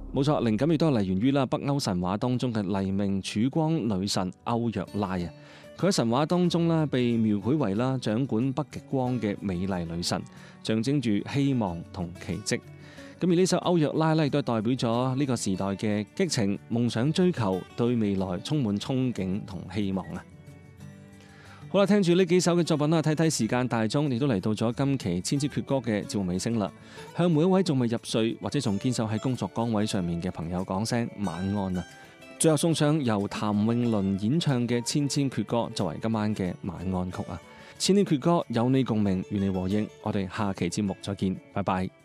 冇錯，靈感亦都係嚟源於北歐神話當中嘅黎明曙光女神歐若拉啊。佢喺神話當中被描繪為掌管北極光嘅美麗女神，象徵住希望同奇蹟。咁而呢首歐若拉亦都代表咗呢個時代嘅激情、夢想追求，對未來充滿憧憬同希望啊！好啦，聽住呢幾首嘅作品睇睇時間大鐘，亦都嚟到咗今期千千闕歌嘅節目尾聲啦。向每一位仲未入睡或者仲堅守喺工作崗位上面嘅朋友講聲晚安啊！最後送上由譚詠麟演唱嘅千千闕歌作為今晚嘅晚安曲啊！千千闕歌有你共鳴，與你和應，我哋下期節目再見，拜拜。